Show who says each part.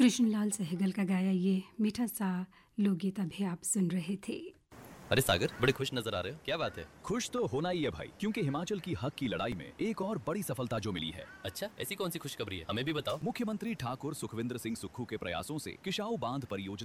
Speaker 1: कृष्णलाल सहगल का गाया ये मीठा सा लोकगीत अभी आप सुन रहे थे।
Speaker 2: अरे सागर, बड़े खुश नजर आ रहे हो, क्या बात है?
Speaker 3: खुश तो होना ही है भाई, क्योंकि हिमाचल की हक की लड़ाई में एक और बड़ी सफलता जो मिली है।
Speaker 2: अच्छा, ऐसी कौन सी खुशखबरी है, हमें भी बताओ।
Speaker 3: मुख्यमंत्री ठाकुर सुखविंदर सिंह सुक्खू के प्रयासों से किशाऊ बांध परियोजना